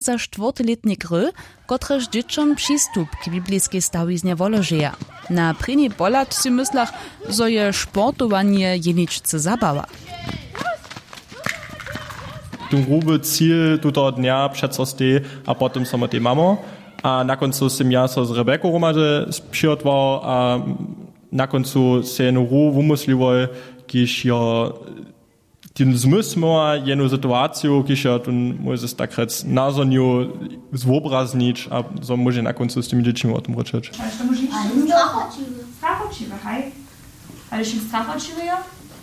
za 4-letnie gry, kotreż dzieciom przystup k biblijskiej stawiznie wolożeja. Na první pohled si myslach, zo je sportowanie jeničce zabawa. Ten gruby cíl tuto dnia přeco stej a potom samo tej mamo. A na koncu jsem ja so z Rebekou Romade přiotval a na koncu se jednu rú vymyslival, když jo ten zmysl má jednu situáciu, když jo ten může tak říct názorňu zvobraznič a so může na koncu s těmi dětmi o tom řečet. Ale to může strachočivé, hej? Ale když strachočivé je,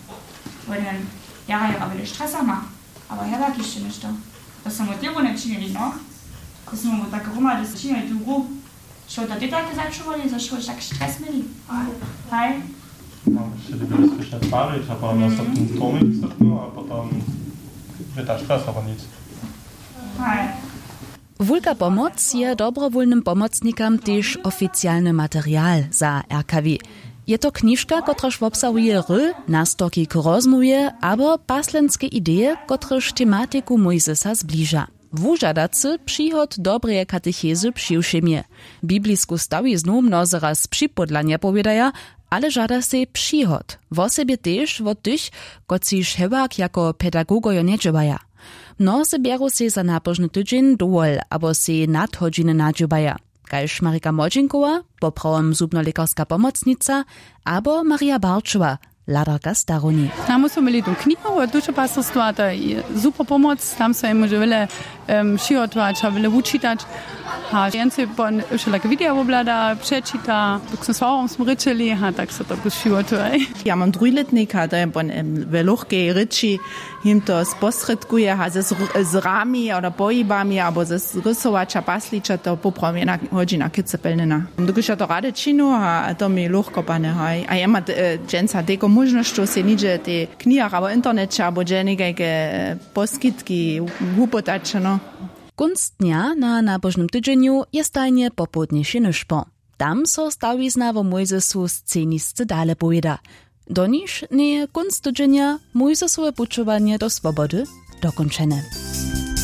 ja aber der Stress má. Aber ja, da ještě nešto. To jsem od těho nečinili, no. To jsem mu tak rumá, že činili tu hru. Šo to ty taky začuvali, za šo tak stres měli. Hej? Mám ještě kdyby zkušené tvářit, a potom já jsem ten tomik srpnu a potom je ta stres, aber nic. Hej. Wulka pomoc je dobrowolnym pomocnikom też oficjalny materiał za RKW. Je to kniżka, kotraż obsahuje nastorki k rozmowie, abo paslenske idee, kotraż tematiku Mojzesa zbliża. Wużadacy przychod dobrej katechezy przyjszymie. Biblijsku stawiznu mnozy raz przypodlanie powiedaja, ale żada se przychod. W osobie też od tych, kociż hewak jako pedagogojo nie dżebaja. Mnozy bieru se za napożny tydzień dowol, abo se nadchodziny nadżebaja. Kaž Marika Modzinkowa, poprawom zubno-lekarska pomocnica, abo Maria Barčova, ladarka staroni. Tam smo imeli tu knjigo, duše pastorstva, to je super pomoc, tam so jim že vele šijotovač, vele učitač. A jence bon všelake video oblada, prečita, dok smo s varom smo rečeli, tak so to šijotuje. Ja mam dvojletnika, da je bon velohke reči, jim to sposredkuje, z rami oder pojibami, abo z rysovača, pasliča, to popravim jedna hodina kicepelnina. Dok je to rade činu, a to mi lahko pa ne haj. A jema dženca teko možnost, što se niđe te knjige, abo internetče, abo dženigajke poskitki, upotače, no. Kunstnia na nabożnym tydzieniu je stajnie popodniejszy nyszpo. Tam so stawizna wo Mojzesu sceniscy dale pojeda. Do niż nie kunst tydzienia Mojzesowe puczowanie do swobody dokończone.